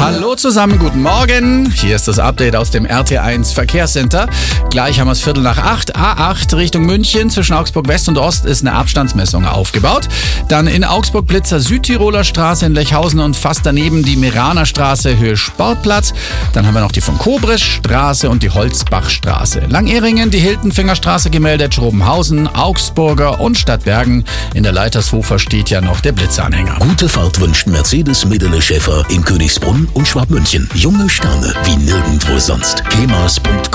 Hallo zusammen, guten Morgen. Hier ist das Update aus dem RT1 Verkehrscenter. Gleich haben wir es 7:45. A8 Richtung München. Zwischen Augsburg West und Ost ist eine Abstandsmessung aufgebaut. Dann in Augsburg Blitzer Südtiroler Straße in Lechhausen und fast daneben die Meraner Straße Höhe Sportplatz. Dann haben wir noch die von Kobres Straße und die Holzbachstraße. Langehringen, die Hiltenfingerstraße gemeldet, Schrobenhausen, Augsburger und Stadtbergen. In der Leitershofer steht ja noch der Blitzanhänger. Gute Fahrt wünscht Mercedes Medele Schäfer in Königsbrunn und Schwabmünchen. Junge Sterne wie nirgendwo sonst. kemas.com